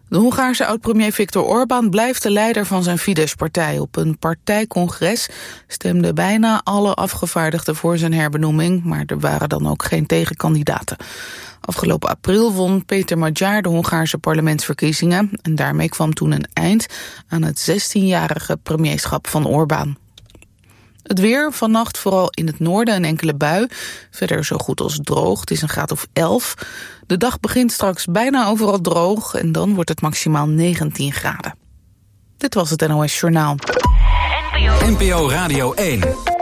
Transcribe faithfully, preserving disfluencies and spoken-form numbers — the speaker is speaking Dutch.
De Hongaarse oud-premier Viktor Orbán blijft de leider van zijn Fidesz-partij. Op een partijcongres stemden bijna alle afgevaardigden voor zijn herbenoeming, maar er waren dan ook geen tegenkandidaten. Afgelopen april won Peter Magyar de Hongaarse parlementsverkiezingen en daarmee kwam toen een eind aan het zestienjarige premierschap van Orbán. Het weer, vannacht vooral in het noorden een enkele bui. Verder zo goed als droog, het is een graad of elf. De dag begint straks bijna overal droog en dan wordt het maximaal negentien graden. Dit was het N O S Journaal. N P O Radio één.